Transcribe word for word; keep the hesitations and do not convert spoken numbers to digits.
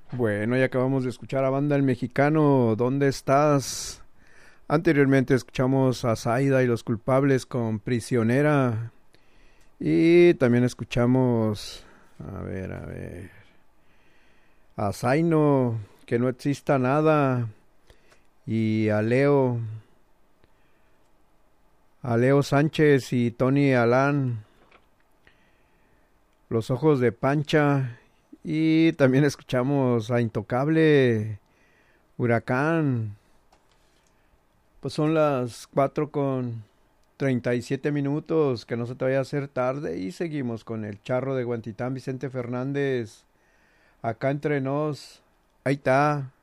Bueno, ya acabamos de escuchar a Banda El Mexicano, ¿dónde estás? Anteriormente escuchamos a Zaida y los culpables con Prisionera. Y también escuchamos, a ver, a ver, a Zaino, que no exista nada. Y a Leo, a Leo Sánchez y Tony Alán, Los Ojos de Pancha. Y también escuchamos a Intocable, Huracán. Pues son las cuatro con treinta y siete minutos, que no se te vaya a hacer tarde y seguimos con el charro de Guantitán, Vicente Fernández, acá entre nos. Ahí está.